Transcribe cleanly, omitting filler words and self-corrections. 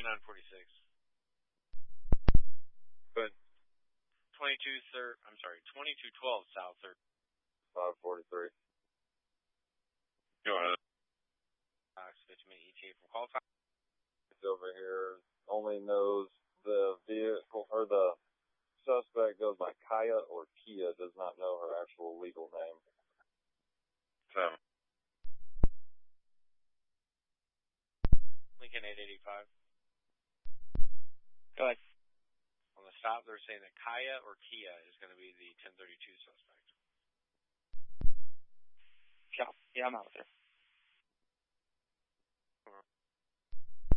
946. Good. 2212 South 3rd. 543. Go ahead. Switchman ETA from call time. It's over here. Only knows the vehicle or the suspect goes by Kaya or Kia. Does not know her actual legal name. 7. Lincoln 885. Go ahead. On the stop, they're saying that Kaya or Kia is going to be the 1032 suspect. Yeah, I'm out there.